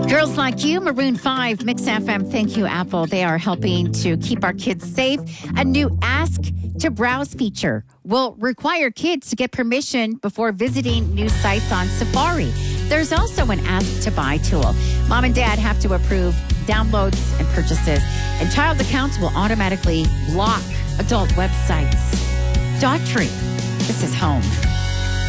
Girls Like You, Maroon 5, Mix FM. Thank you, Apple. They are helping to keep our kids safe. A new Ask to Browse feature will require kids to get permission before visiting new sites on Safari. There's also an Ask to Buy tool. Mom and dad have to approve downloads and purchases, and child accounts will automatically block adult websites. Daughtry, this is home.